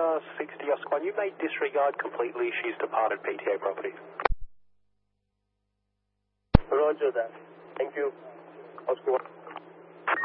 Oscar 60 Oscar 1, you may disregard completely. She's departed PTA properties. Roger that. Thank you. Oscar 1.